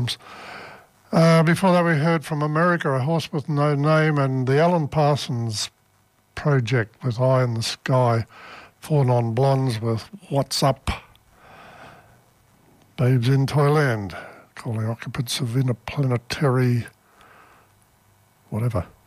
Before that, we heard from America, A Horse with No Name, and the Alan Parsons Project with Eye in the Sky, Four Non-Blondes with What's Up, Babes in Toyland, calling occupants of interplanetary whatever.